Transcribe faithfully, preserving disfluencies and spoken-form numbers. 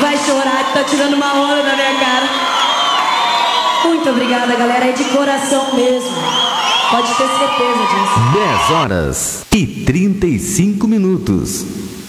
vai chorar, que tá tirando uma onda da minha cara. Muito obrigada, galera, é de coração mesmo. Pode ter certeza disso. dez horas e trinta e cinco minutos.